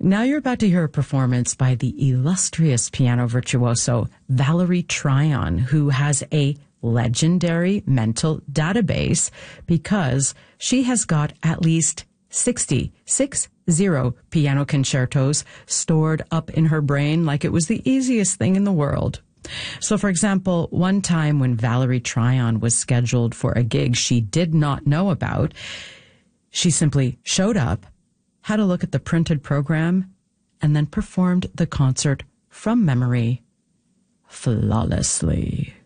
Now you're about to hear a performance by the illustrious piano virtuoso Valerie Tryon, who has a legendary mental database because she has got at least 60 piano concertos stored up in her brain like it was the easiest thing in the world. So, for example, one time when Valerie Tryon was scheduled for a gig she did not know about, she simply showed up, had a look at the printed program, and then performed the concert from memory flawlessly.